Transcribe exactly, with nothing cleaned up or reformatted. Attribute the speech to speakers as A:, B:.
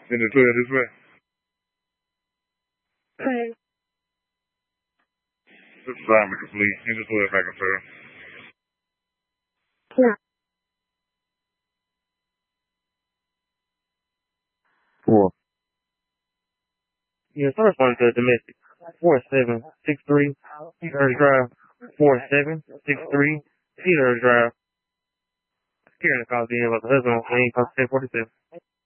A: In the twelve this way.
B: Okay.
A: This assignment complete. In the twelve back and forth.
B: Yeah.
C: Four.
B: Yeah, first one to domestic. Four seven six three Cedar Drive. Four seven six three Cedar Drive. Here in the call being about the husband, name ten forty seven.